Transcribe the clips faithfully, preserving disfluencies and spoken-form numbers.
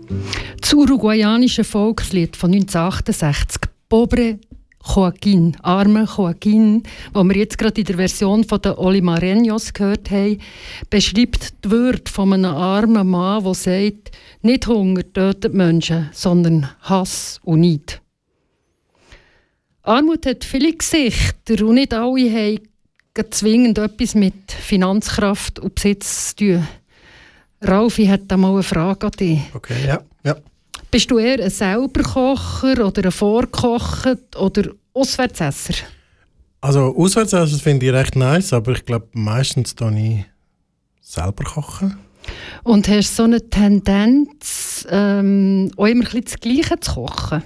Das uruguayanische Volkslied von neunzehnhundertachtundsechzig, Pobre Joaquin, armer Joaquin, wo wir jetzt gerade in der Version von den Olimareños gehört haben, beschreibt die Würde von einem armen Mann, der sagt, nicht Hunger tötet Menschen, sondern Hass und Neid. Armut hat viele Gesichter und nicht alle haben zwingend etwas mit Finanzkraft und Besitz zu tun. Ralf, ich hätte mal eine Frage an dich. Okay, ja. ja. Bist du eher ein Selberkocher oder ein Vorkocher oder Auswärtsesser? Also Auswärtsesser finde ich recht nice, aber ich glaube, meistens tue ich selber kochen. Und hast du so eine Tendenz, ähm, auch immer ein bisschen das Gleiche zu kochen?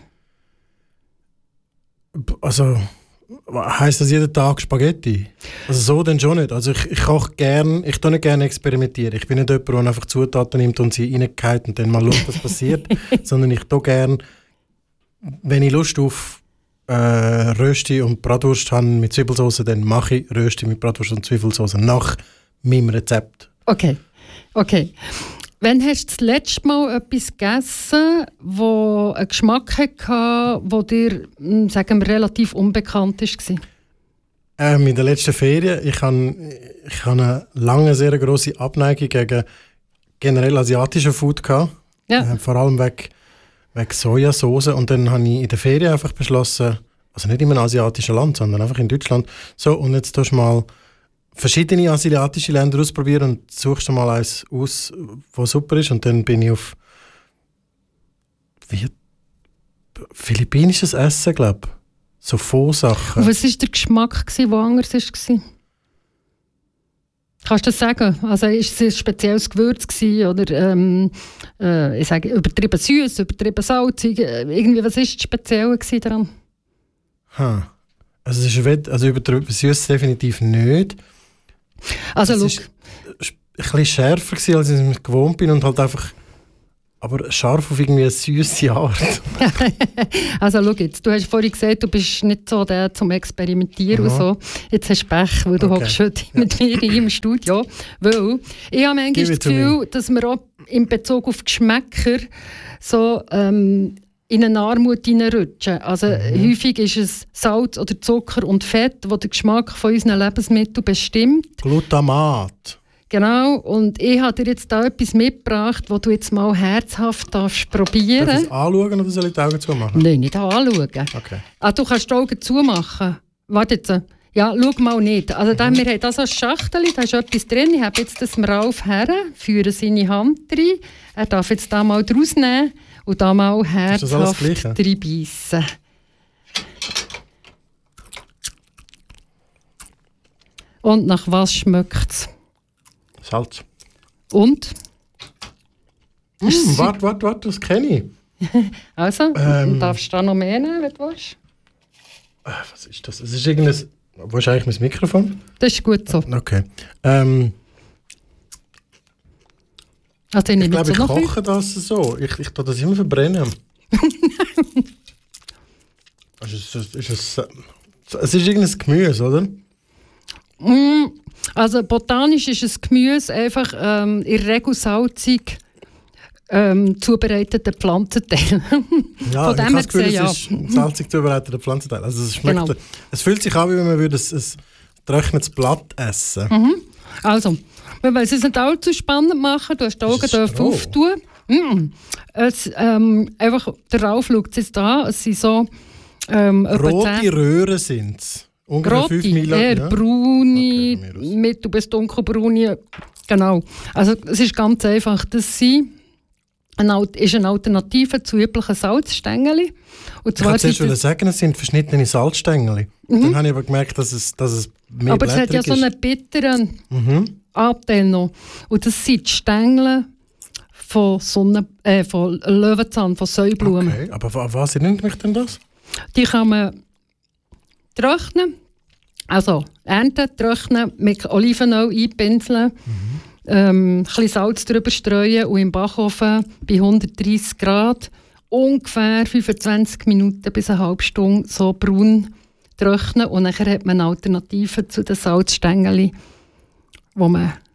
Also, heisst das jeden Tag Spaghetti? Also so dann schon nicht. Also ich, ich koche gerne, ich tue nicht gerne experimentieren. Ich bin nicht jemand, der einfach Zutaten nimmt und sie reingeht und dann mal schaut, was passiert. Sondern ich tue gerne, wenn ich Lust auf äh, Rösti und Bratwurst habe mit Zwiebelsauce, dann mache ich Rösti mit Bratwurst und Zwiebelsauce nach meinem Rezept. Okay, okay. Wann hast du das letzte Mal etwas gegessen, das einen Geschmack hatte, der dir, sagen wir, relativ unbekannt war? Ähm, in der letzten Ferien, ich habe ich hab eine lange, sehr grosse Abneigung gegen generell asiatische Food gehabt. Ja. Äh, vor allem wegen, wegen Sojasauce. Und dann habe ich in der Ferien einfach beschlossen, also nicht in einem asiatischen Land, sondern einfach in Deutschland, so, und jetzt tust du mal verschiedene asiatische Länder ausprobieren und suchst du mal eins aus, was super ist. Und dann bin ich auf wie, philippinisches Essen, glaube ich. So Faux-Sachen. Und was war der Geschmack, der anders war? Kannst du das sagen? Also, ist es ein spezielles Gewürz gewesen, oder ähm, äh, ich sage, übertrieben süß, übertrieben salzig? Irgendwie, was war das Spezielle daran? Huh. Also, es ist, also übertrieben süß definitiv nicht. Also, es war ein bisschen schärfer gewesen, als ich es gewohnt bin und halt einfach, aber scharf auf irgendwie eine süße Art. Also schau jetzt, du hast vorhin gesagt, du bist nicht so der zum Experimentieren mhm. und so. Jetzt hast du Pech, weil du okay. hockst heute ja. mit mir im Studio. Weil ich habe manchmal das Gefühl, dass wir auch in Bezug auf Geschmäcker so ähm, in eine Armut hineinrutschen. Also mhm. häufig ist es Salz oder Zucker und Fett, das den Geschmack von unseren Lebensmitteln bestimmt. Glutamat. Genau, und ich habe dir jetzt da etwas mitgebracht, das du jetzt mal herzhaft darfst probieren. Darf ich es anschauen oder soll ich die Augen zumachen? Nein, nicht anschauen. Okay. Ah, du kannst die Augen zumachen. Warte jetzt. Ja, schau mal nicht. Also, dann, wir haben da so ein Schachtel, da ist etwas drin. Ich habe jetzt das Ralf her, führe seine Hand rein. Er darf jetzt da mal draus nehmen und da mal herzhaft reinbeissen. Und nach was schmeckt es? Salz. Und? Mm, warte, warte, warte, das kenne ich. Also, ähm, darfst du da noch mehr nehmen, wenn du willst? Äh, was ist das? Es ist irgendein... Wo ist eigentlich mein Mikrofon? Das ist gut so. Okay. Ähm, also, ich ich glaube, ich so koche das so. Ich, ich tue das immer verbrennen. also, es, ist, ist es, es ist irgendein Gemüse, oder? Mm, also botanisch ist es Gemüse, einfach ähm, in der Regel salzig ähm, zubereitete Pflanzenteile. Ja, Von dem her gesehen, es ja. ist salzig zubereitete Pflanzenteile. Also es schmeckt, Genau. es fühlt sich an, wie wenn man würde ein, ein trockenes Blatt essen. Mhm. Also, wir wollen es nicht allzu spannend machen. Du hast die Augen dürfen auftun. Mm. Es, ähm, einfach, der Ralf schaut es jetzt an. Es sind so ähm, rote Röhren sind es. Ungefähr fünf Millimeter. Eher ja. braune, Okay, mittel- bis dunkelbraune. Genau. Also es ist ganz einfach. Das sind eine, ist eine Alternative zu üblichen Salzstängeln. Und zwar ich wollte zuerst sagen, es sind verschnittene Salzstängel. Mhm. Dann habe ich aber gemerkt, dass es, dass es mehr aber es hat ja so einen bitteren mhm. Anteil noch. Und das sind die Stängel von, Sonne, äh, von Löwenzahn, von Säublumen. Okay, aber was erinnert mich denn das? Die kann man trocknen, also ernten, trocknen, mit Olivenöl einpinseln, mhm. ähm, ein bisschen Salz drüber streuen und im Backofen bei hundertdreissig Grad ungefähr fünfundzwanzig Minuten bis eine halbe Stunde so braun trocknen. Und dann hat man eine Alternative zu den Salzstängeln, wo man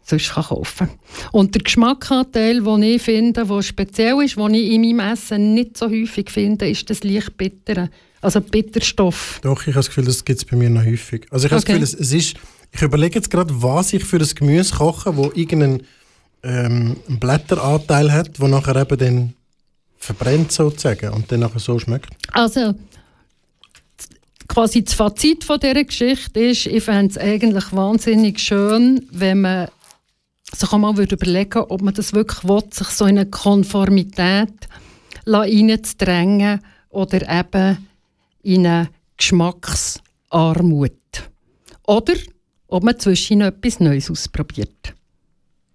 sonst kaufen kann. Und der Geschmackanteil, den ich finde, der speziell ist, den ich in meinem Essen nicht so häufig finde, ist das leicht bittere, also Bitterstoff. Doch, ich habe das Gefühl, das gibt es bei mir noch häufig. Also ich habe Okay. das Gefühl, es, es ist, ich überlege jetzt gerade, was ich für ein Gemüse koche, wo irgendeinen ähm, Blätteranteil hat, der nachher eben dann verbrennt sozusagen und dann nachher so schmeckt. Also quasi das Fazit von dieser Geschichte ist, ich fände es eigentlich wahnsinnig schön, wenn man sich auch mal überlegen würde, ob man das wirklich will, sich so in eine Konformität reinzudrängen oder eben in eine Geschmacksarmut. Oder ob man zwischen etwas Neues ausprobiert.